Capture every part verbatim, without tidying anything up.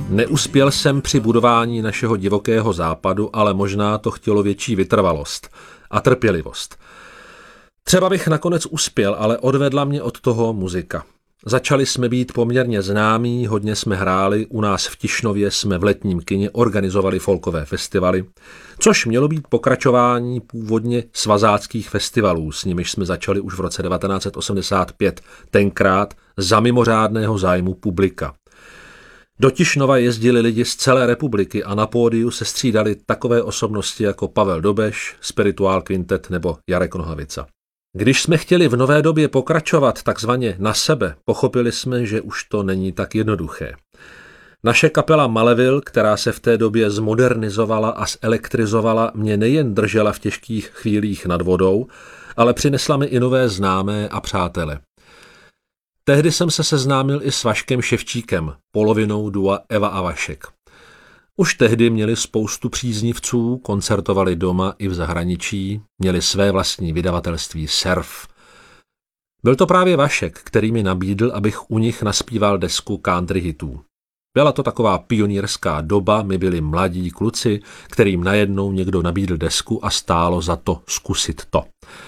Neuspěl jsem při budování našeho divokého západu, ale možná to chtělo větší vytrvalost a trpělivost. Třeba bych nakonec uspěl, ale odvedla mě od toho muzika. Začali jsme být poměrně známí, hodně jsme hráli, u nás v Tišnově jsme v letním kině organizovali folkové festivaly, což mělo být pokračování původně svazáckých festivalů, s nimiž jsme začali už v roce devatenáct set osmdesát pět, tenkrát za mimořádného zájmu publika. Do Tišnova jezdili lidi z celé republiky a na pódiu se střídali takové osobnosti jako Pavel Dobeš, Spirituál Quintet nebo Jarek Nohavica. Když jsme chtěli v nové době pokračovat takzvaně na sebe, pochopili jsme, že už to není tak jednoduché. Naše kapela Malevil, která se v té době zmodernizovala a zelektrizovala, mě nejen držela v těžkých chvílích nad vodou, ale přinesla mi i nové známé a přátele. Tehdy jsem se seznámil i s Vaškem Ševčíkem, polovinou dua Eva a Vašek. Už tehdy měli spoustu příznivců, koncertovali doma i v zahraničí, měli své vlastní vydavatelství Surf. Byl to právě Vašek, který mi nabídl, abych u nich naspíval desku country hitů. Byla to taková pionýrská doba, my byli mladí kluci, kterým najednou někdo nabídl desku a stálo za to zkusit to.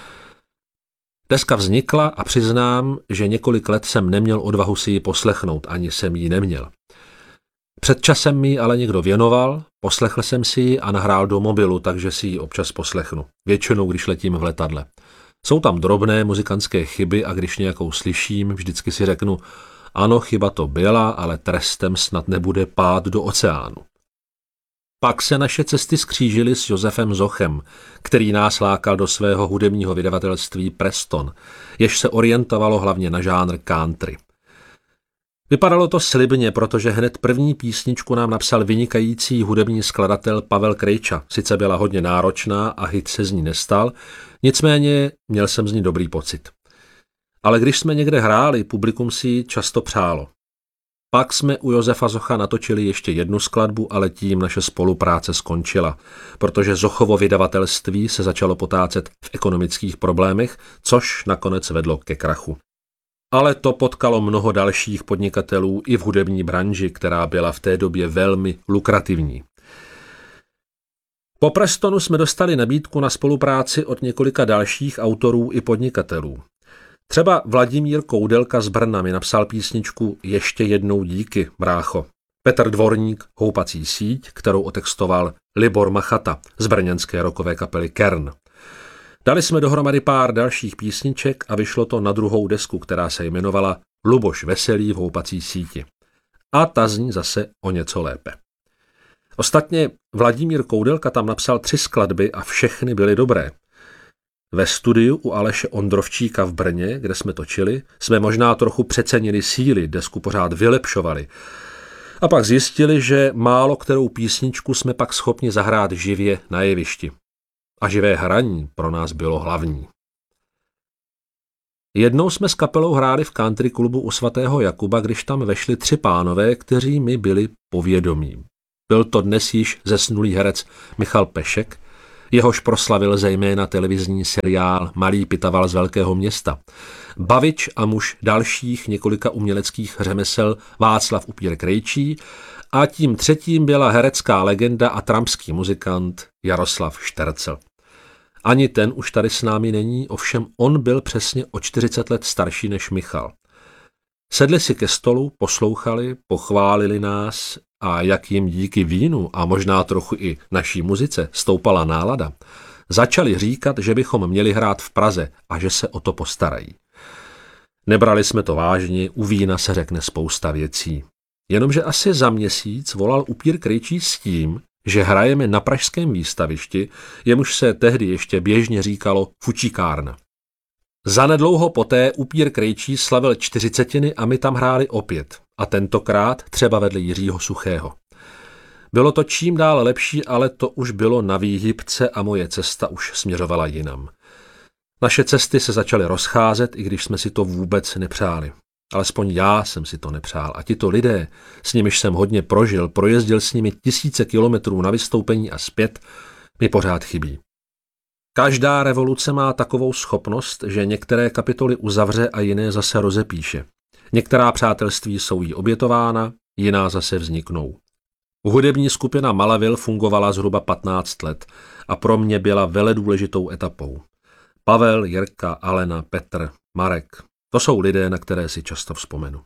Deska vznikla a přiznám, že několik let jsem neměl odvahu si ji poslechnout, ani jsem ji neměl. Před časem mi ji ale někdo věnoval, poslechl jsem si ji a nahrál do mobilu, takže si ji občas poslechnu. Většinou, když letím v letadle. Jsou tam drobné muzikantské chyby a když nějakou slyším, vždycky si řeknu, ano, chyba to byla, ale trestem snad nebude pád do oceánu. Pak se naše cesty skřížily s Josefem Zochem, který nás lákal do svého hudebního vydavatelství Preston, jež se orientovalo hlavně na žánr country. Vypadalo to slibně, protože hned první písničku nám napsal vynikající hudební skladatel Pavel Krejča. Sice byla hodně náročná a hit se z ní nestal, nicméně měl jsem z ní dobrý pocit. Ale když jsme někde hráli, publikum si ji často přálo. Pak jsme u Josefa Zocha natočili ještě jednu skladbu, ale tím naše spolupráce skončila, protože Zochovo vydavatelství se začalo potácet v ekonomických problémech, což nakonec vedlo ke krachu. Ale to potkalo mnoho dalších podnikatelů i v hudební branži, která byla v té době velmi lukrativní. Po Prestonu jsme dostali nabídku na spolupráci od několika dalších autorů i podnikatelů. Třeba Vladimír Koudelka z Brna mi napsal písničku Ještě jednou díky, brácho. Petr Dvorník Houpací síť, kterou otextoval Libor Machata z brněnské rockové kapely Kern. Dali jsme dohromady pár dalších písniček a vyšlo to na druhou desku, která se jmenovala Luboš Veselý v Houpací síti. A ta zní zase o něco lépe. Ostatně Vladimír Koudelka tam napsal tři skladby a všechny byly dobré. Ve studiu u Aleše Ondrovčíka v Brně, kde jsme točili, jsme možná trochu přecenili síly, desku pořád vylepšovali. A pak zjistili, že málo kterou písničku jsme pak schopni zahrát živě na jevišti. A živé hraní pro nás bylo hlavní. Jednou jsme s kapelou hráli v country klubu u svatého Jakuba, když tam vešli tři pánové, kteří mi byli povědomí. Byl to dnes již zesnulý herec Michal Pešek, jehož proslavil zejména televizní seriál Malý Pitaval z velkého města. Bavič a muž dalších několika uměleckých řemesel Václav Upír Krejčí a tím třetím byla herecká legenda a trampský muzikant Jaroslav Štercel. Ani ten už tady s námi není, ovšem on byl přesně o čtyřicet let starší než Michal. Sedli si ke stolu, poslouchali, pochválili nás a jak jim díky vínu a možná trochu i naší muzice stoupala nálada, začali říkat, že bychom měli hrát v Praze a že se o to postarají. Nebrali jsme to vážně, u vína se řekne spousta věcí. Jenomže asi za měsíc volal Upír Krejčí s tím, že hrajeme na pražském výstavišti, jemuž se tehdy ještě běžně říkalo Fučíkárna. Zanedlouho poté Upír Krejčí slavil čtyřicetiny a my tam hráli opět, a tentokrát třeba vedle Jiřího Suchého. Bylo to čím dál lepší, ale to už bylo na výhybce a moje cesta už směřovala jinam. Naše cesty se začaly rozcházet, i když jsme si to vůbec nepřáli. Alespoň já jsem si to nepřál a tito lidé, s nimiž jsem hodně prožil, projezdil s nimi tisíce kilometrů na vystoupení a zpět, mi pořád chybí. Každá revoluce má takovou schopnost, že některé kapitoly uzavře a jiné zase rozepíše. Některá přátelství jsou jí obětována, jiná zase vzniknou. Hudební skupina Malavil fungovala zhruba patnáct let a pro mě byla veledůležitou etapou. Pavel, Jirka, Alena, Petr, Marek, to jsou lidé, na které si často vzpomenu.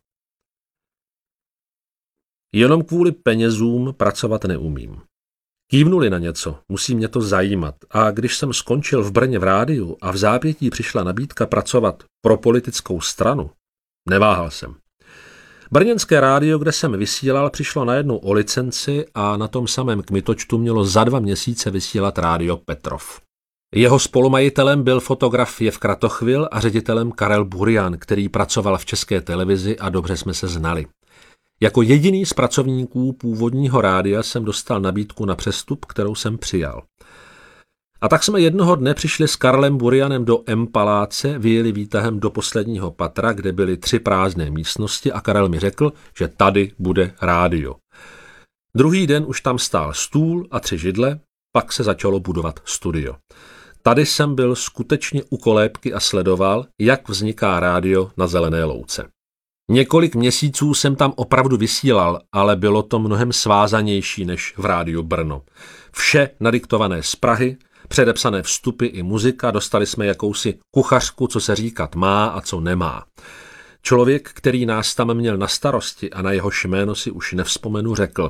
Jenom kvůli penězům pracovat neumím. Kývnuli na něco, musí mě to zajímat a když jsem skončil v Brně v rádiu a v zápětí přišla nabídka pracovat pro politickou stranu, neváhal jsem. Brněnské rádio, kde jsem vysílal, přišlo najednou o licenci a na tom samém kmitočtu mělo za dva měsíce vysílat rádio Petrov. Jeho spolumajitelem byl fotograf Jev Kratochvil a ředitelem Karel Burian, který pracoval v České televizi a dobře jsme se znali. Jako jediný z pracovníků původního rádia jsem dostal nabídku na přestup, kterou jsem přijal. A tak jsme jednoho dne přišli s Karlem Burianem do M paláce, vyjeli výtahem do posledního patra, kde byly tři prázdné místnosti a Karel mi řekl, že tady bude rádio. Druhý den už tam stál stůl a tři židle, pak se začalo budovat studio. Tady jsem byl skutečně u kolébky a sledoval, jak vzniká rádio na Zelené louce. Několik měsíců jsem tam opravdu vysílal, ale bylo to mnohem svázanější než v rádiu Brno. Vše nadiktované z Prahy, předepsané vstupy i muzika, dostali jsme jakousi kuchařku, co se říkat má a co nemá. Člověk, který nás tam měl na starosti a na jehož jméno si už nevzpomenu, řekl: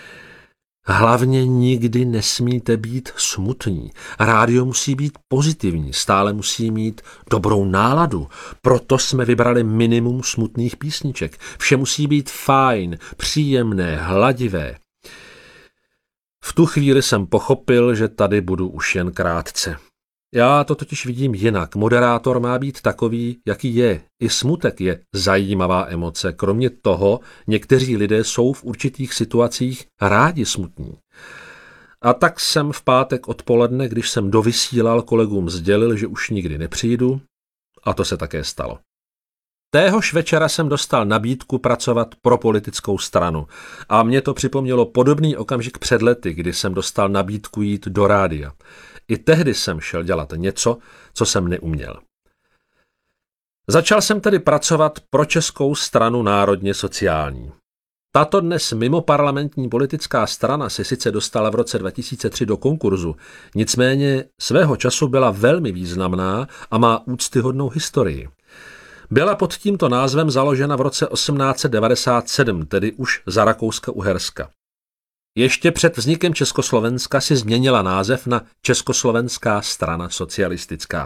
hlavně nikdy nesmíte být smutní. Rádio musí být pozitivní, stále musí mít dobrou náladu. Proto jsme vybrali minimum smutných písniček. Vše musí být fajn, příjemné, hladivé. V tu chvíli jsem pochopil, že tady budu už jen krátce. Já to totiž vidím jinak. Moderátor má být takový, jaký je. I smutek je zajímavá emoce. Kromě toho, někteří lidé jsou v určitých situacích rádi smutní. A tak jsem v pátek odpoledne, když jsem dovysílal, kolegům sdělil, že už nikdy nepřijdu, a to se také stalo. Téhož večera jsem dostal nabídku pracovat pro politickou stranu a mě to připomnělo podobný okamžik před lety, kdy jsem dostal nabídku jít do rádia. I tehdy jsem šel dělat něco, co jsem neuměl. Začal jsem tedy pracovat pro Českou stranu národně sociální. Tato dnes mimoparlamentní politická strana se sice dostala v roce dva tisíce tři do konkurzu, nicméně svého času byla velmi významná a má úctyhodnou historii. Byla pod tímto názvem založena v roce osmnáct set devadesát sedm, tedy už za Rakouska-Uherska. Ještě před vznikem Československa si změnila název na Československá strana socialistická.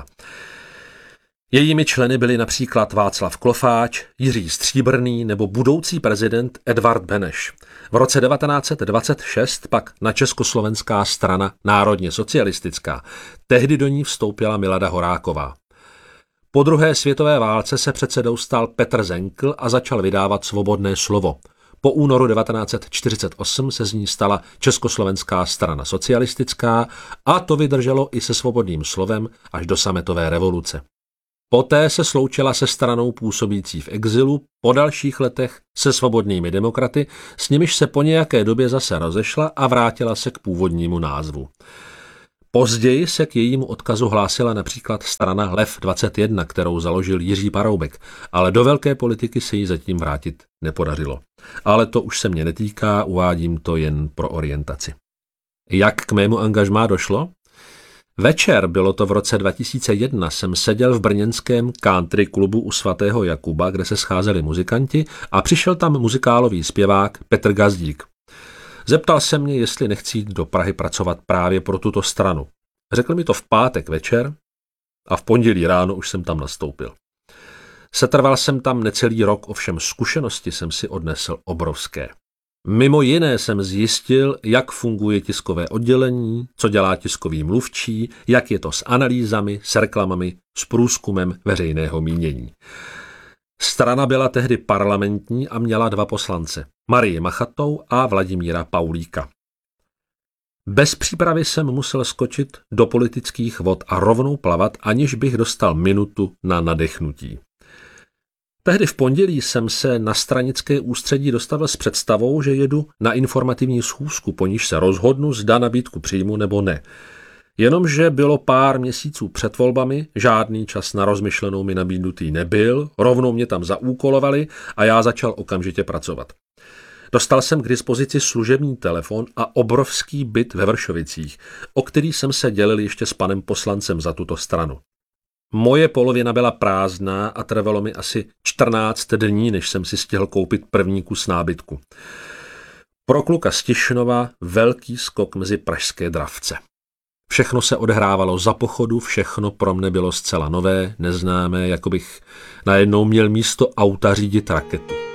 Jejími členy byli například Václav Klofáč, Jiří Stříbrný nebo budoucí prezident Edvard Beneš. V roce devatenáct set dvacet šest pak na Československá strana národně socialistická. Tehdy do ní vstoupila Milada Horáková. Po druhé světové válce se předsedou stal Petr Zenkl a začal vydávat Svobodné slovo. Po únoru devatenáct set čtyřicet osm se z ní stala Československá strana socialistická a to vydrželo i se Svobodným slovem až do sametové revoluce. Poté se sloučila se stranou působící v exilu, po dalších letech se Svobodnými demokraty, s nimiž se po nějaké době zase rozešla a vrátila se k původnímu názvu. Později se k jejímu odkazu hlásila například strana Lev dvacet jedna, kterou založil Jiří Paroubek, ale do velké politiky se jí zatím vrátit nepodařilo. Ale to už se mě netýká, uvádím to jen pro orientaci. Jak k mému angažmá došlo? Večer, bylo to v roce dva tisíce jedna, jsem seděl v brněnském country klubu u svatého Jakuba, kde se scházeli muzikanti a přišel tam muzikálový zpěvák Petr Gazdík. Zeptal se mě, jestli nechci jít do Prahy pracovat právě pro tuto stranu. Řekl mi to v pátek večer a v pondělí ráno už jsem tam nastoupil. Setrval jsem tam necelý rok, ovšem zkušenosti jsem si odnesl obrovské. Mimo jiné jsem zjistil, jak funguje tiskové oddělení, co dělá tiskový mluvčí, jak je to s analýzami, s reklamami, s průzkumem veřejného mínění. Strana byla tehdy parlamentní a měla dva poslance, Marii Machatou a Vladimíra Paulíka. Bez přípravy jsem musel skočit do politických vod a rovnou plavat, aniž bych dostal minutu na nadechnutí. Tehdy v pondělí jsem se na stranické ústředí dostavil s představou, že jedu na informativní schůzku, po níž se rozhodnu, zda nabídku přijmu nebo ne. Jenomže bylo pár měsíců před volbami, žádný čas na rozmyšlenou mi nabídnutý nebyl, rovnou mě tam zaúkolovali a já začal okamžitě pracovat. Dostal jsem k dispozici služební telefon a obrovský byt ve Vršovicích, o který jsem se dělil ještě s panem poslancem za tuto stranu. Moje polovina byla prázdná a trvalo mi asi čtrnáct dní, než jsem si stihl koupit první kus nábytku. Pro kluka z Tišnova velký skok mezi pražské dravce. Všechno se odehrávalo za pochodu, všechno pro mne bylo zcela nové, neznámé, jako bych najednou měl místo auta řídit raketu.